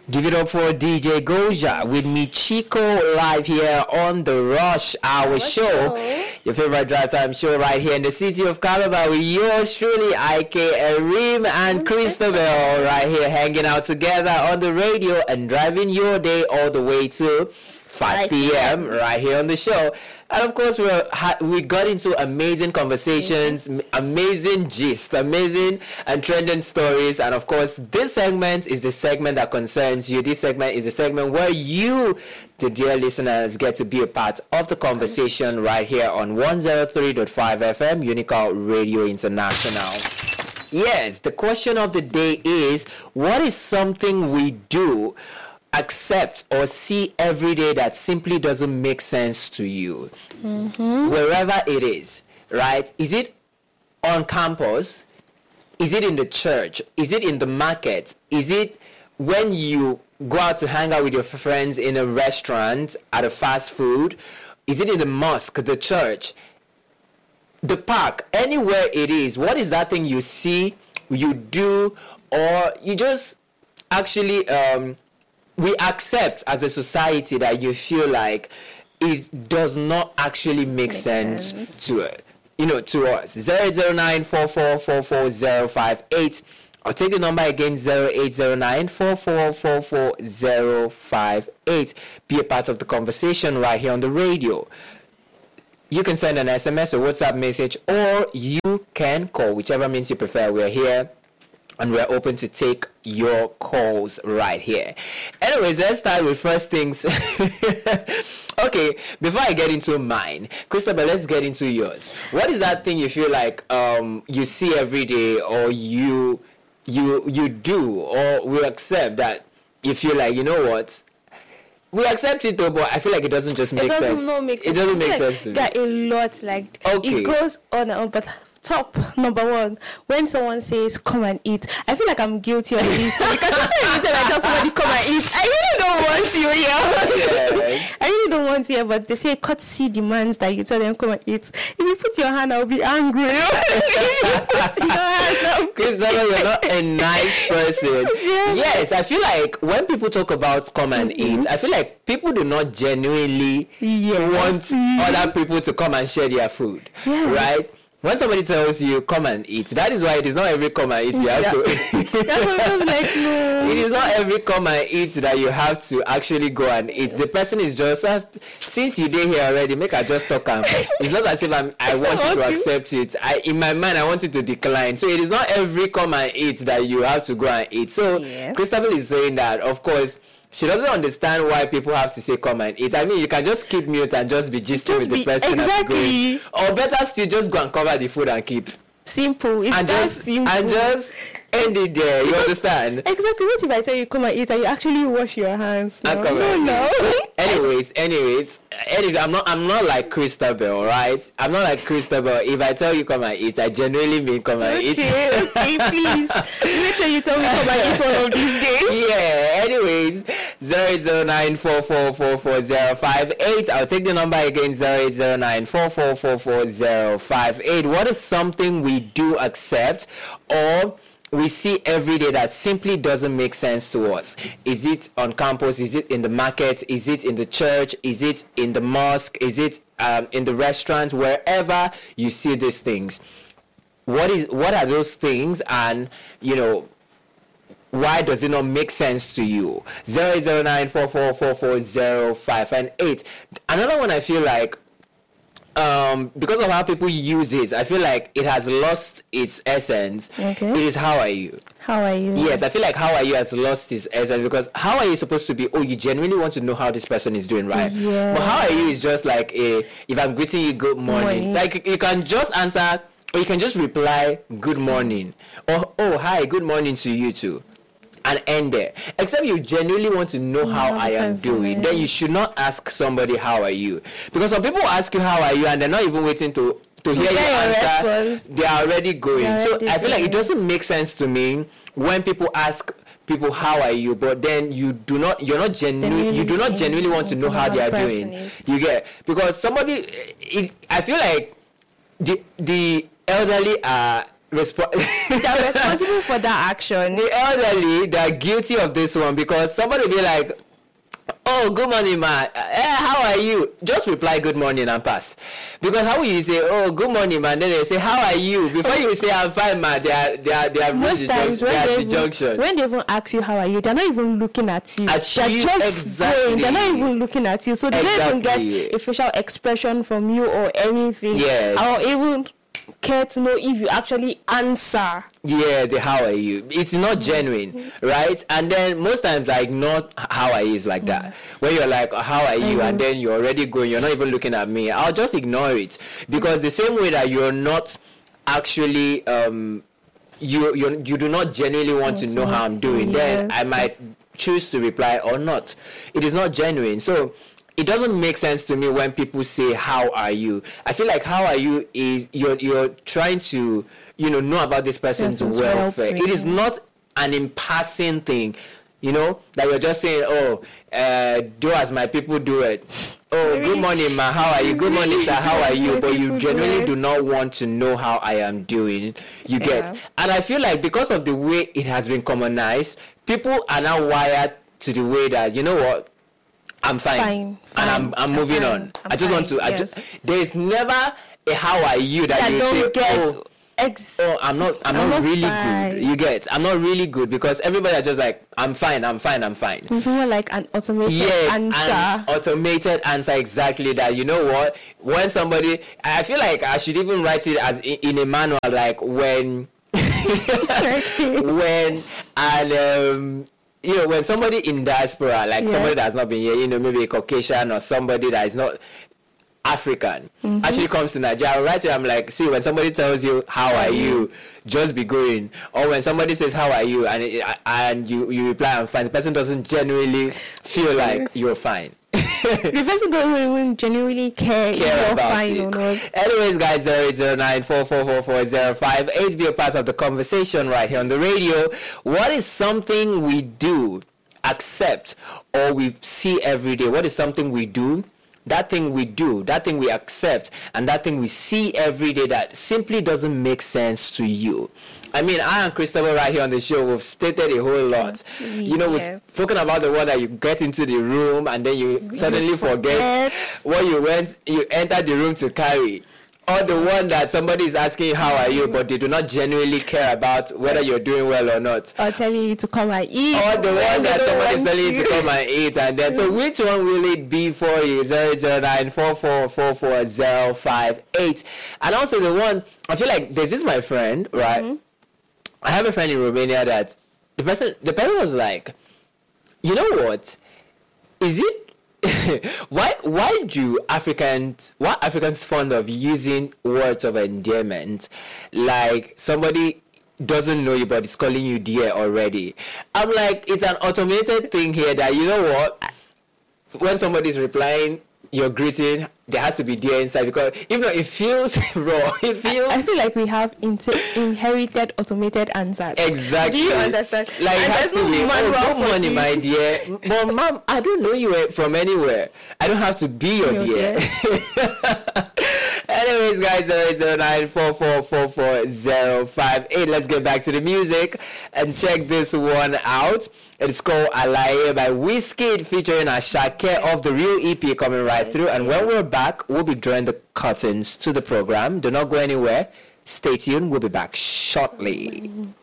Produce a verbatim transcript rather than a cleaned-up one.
Give it up for D J Goja with me, Chico, live here on the Rush Hour Show. Your favorite drive time show right here in the city of Calabar with yours truly, I K Arim and Christabel, right here hanging out together on the radio and driving your day all the way to five p.m. right here on the show. And of course, we we got into amazing conversations, mm-hmm. amazing gist, amazing and trending stories. And of course, this segment is the segment that concerns you. This segment is the segment where you, the dear listeners, get to be a part of the conversation right here on one oh three point five F M, Unical Radio International. Yes, the question of the day is, what is something we do, accept or see every day that simply doesn't make sense to you, mm-hmm. wherever it is, right? Is it on campus? Is it in the church? Is it in the market? Is it when you go out to hang out with your friends in a restaurant, at a fast food? Is it in the mosque, the church, the park, anywhere it is? What is that thing you see, you do, or you just actually um we accept as a society that you feel like it does not actually make Makes sense, sense to it, you know, to us? zero eight zero nine, four four four four zero five eight. I'll take the number again, zero eight zero nine, four four four four zero five eight. Be a part of the conversation right here on the radio. You can send an S M S or WhatsApp message, or you can call, whichever means you prefer. We're here and we're open to take your calls right here. Anyways, let's start with first things. Okay, before I get into mine, Christabel, let's get into yours. What is that thing you feel like um, you see every day, or you you you do, or we accept that you feel like, you know what? We accept it though, but I feel like it doesn't just make it doesn't sense. Not make it sense. doesn't make like sense to me. There are a lot, like okay. It goes on and on, but top number one, when someone says come and eat, I feel like I'm guilty of this because every time I tell somebody come and eat, I really don't want you here. Yes. I really don't want you here, but they say courtesy demands that you tell them come and eat. If you put your hand, I'll be angry. If you put your hand, I'll be Christabel, you're not a nice person. Yeah. Yes, I feel like when people talk about come and mm-hmm. eat, I feel like people do not genuinely yes. want mm-hmm. other people to come and share their food, yes. right? When somebody tells you come and eat, that is why it is not every come and eat you have yeah. to. That's what I'm like, no. It is not every come and eat that you have to actually go and eat. The person is just, uh, since you did here already, make her just talk. Um, it's not as if I'm, I want you to accept it. I, in my mind, I want you to decline. So it is not every come and eat that you have to go and eat. So yeah. Christabel is saying that, of course, she doesn't understand why people have to say come and eat. I mean, you can just keep mute and just be gisting just with the person exactly. that's going. Or better still, just go and cover the food and keep. Simple. It's and that just, simple. And just end it there. You understand? Exactly. What if I tell you come and eat and you actually wash your hands? No, no. no. anyways, anyways, anyways, I'm not, I'm not like Christabel, right? I'm not like Christabel. If I tell you come and eat, I genuinely mean come and okay, eat. Okay, please make sure you tell me come and eat one of these days. Yeah. Anyways, zero eight zero nine four four four four zero five eight. I'll take the number again, zero eight zero nine four four four four zero five eight. What is something we do accept or we see every day that simply doesn't make sense to us? Is it on campus? Is it in the market? Is it in the church? Is it in the mosque? Is it um, in the restaurant? Wherever you see these things, what is what are those things? And you know, why does it not make sense to you? zero eight zero nine four four four four zero five and eight. Another one I feel like, um, because of how people use it, I feel like it has lost its essence. Okay. It is how are you? How are you? Yes, I feel like how are you has lost its essence, because how are you supposed to be, oh, you genuinely want to know how this person is doing, right? Yeah. But how are you is just like, a, if I'm greeting you good morning, morning. Like you can just answer, or you can just reply good morning, or oh, hi, good morning to you too, and end there. Except you genuinely want to know how yeah, I am doing, then you should not ask somebody how are you, because some people ask you how are you and they're not even waiting to to, to hear your answer. Response. They are already going. Already so I feel going. Like it doesn't make sense to me when people ask people how are you, but then you do not, you're not genuine, you do not genuinely want to know how they are doing. Is. You get, because somebody, it, I feel like the the elderly are respo- they're responsible for that action. The elderly, they're guilty of this one because somebody will be like, oh, good morning, ma. Eh, how are you? Just reply good morning and pass. Because how will you say, oh, good morning, man? Then they say, how are you? Before you say, I'm fine, man, they are, they are, they are most times when they, the even, junction. when they even ask you, how are you? They're not even looking at you. At they're you, just exactly. going. They're not even looking at you. So they exactly. don't even get a facial expression from you or anything. Yes. Or even care to know if you actually answer. Yeah, the how are you? It's not genuine, mm-hmm. right? And then most times I ignore how are you is like that. Mm-hmm. When you're like, how are you? Mm-hmm. And then you're already going, you're not even looking at me. I'll just ignore it. Because the same way that you're not actually, um, you you you do not genuinely want to know how I'm doing, yes. then I might choose to reply or not. It is not genuine. So it doesn't make sense to me when people say, how are you? I feel like how are you is you're you're trying to, you know, know about this person's yes, welfare. It is not an in-passing thing, you know, that you're just saying, oh, uh, do as my people do it. Oh, good morning, ma, how are you? Good morning, sir, how are you? But you genuinely do not want to know how I am doing. You get? Yeah. And I feel like because of the way it has been commonized, people are now wired to the way that, you know what, I'm fine, fine, fine. and I'm I'm moving I'm on. I'm I just fine. want to. I yes. just there's never a how are you that, that you say. Get oh, ex- oh, I'm not. I'm, I'm not, not really fine. good. You get? I'm not really good because everybody are just like I'm fine. I'm fine. I'm fine. It's more like an automated yes, answer. An automated answer exactly that. You know what? When somebody, I feel like I should even write it as in, in a manual, like when, when and. Um, You know, when somebody in diaspora, like yeah. somebody that has not been here, you know, maybe a Caucasian or somebody that is not African, mm-hmm. actually comes to Nigeria, I'll write it, I'm like, see, when somebody tells you, how are you, just be going. Or when somebody says, how are you, and it, and you, you reply, I'm fine, the person doesn't genuinely feel like you're fine. The person doesn't even genuinely care, care if you're about fine it. Or not. Anyways, guys, zero eight zero nine four four four four zero five eight, be a part of the conversation right here on the radio. What is something we do, accept, or we see every day? What is something we do? That thing we do, that thing we accept, and that thing we see every day that simply doesn't make sense to you. I mean, I and Christopher right here on the show, we've stated a whole lot. You know, we've yes. spoken about the one that you get into the room and then you, you suddenly forget, forget what you went, you entered the room to carry. Or the one that somebody is asking you, how are you, but they do not genuinely care about whether you're doing well or not. Or telling you to come and eat. Or the one that somebody is telling you to come and eat. And then, so which one will it be for you? zero zero nine four four four four zero five eight. And also the ones, I feel like this is my friend, right? Mm-hmm. I have a friend in Romania that the person, the person was like, you know what? Is it why why do Africans why Africans fond of using words of endearment, like somebody doesn't know you but is calling you dear already? I'm like, it's an automated thing here that, you know what, when somebody's replying your greeting, there has to be dear inside, because if not, it feels raw. It feels. I, I feel like we have inter- inherited automated answers. Exactly. Do you understand? Like and it has to be, oh, good morning, my dear. But mom, I don't know you from anywhere. I don't have to be your, your dear. dear. Anyways, guys, zero eight zero nine four four four four zero five eight. Let's get back to the music and check this one out. It's called Alaye by Wizkid featuring Asake of the Real E P coming right through. And when we're back, we'll be drawing the curtains to the program. Do not go anywhere. Stay tuned. We'll be back shortly.